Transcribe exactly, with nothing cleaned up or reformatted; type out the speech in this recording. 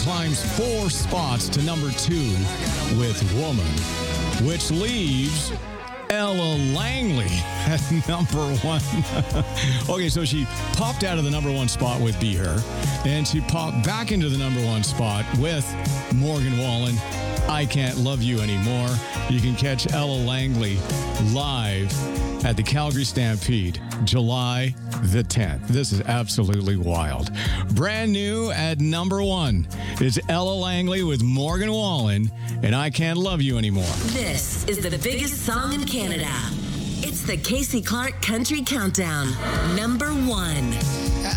climbs four spots to number two with Woman, which leaves Ella Langley at number one. Okay, so she popped out of the number one spot with Be Her, and she popped back into the number one spot with Morgan Wallen, I Can't Love You Anymore. You can catch Ella Langley live at the Calgary Stampede, July the tenth. This is absolutely wild. Brand new at number one is Ella Langley with Morgan Wallen and I Can't Love You Anymore. This is the biggest song in Canada. It's the Casey Clark Country Countdown. Number one.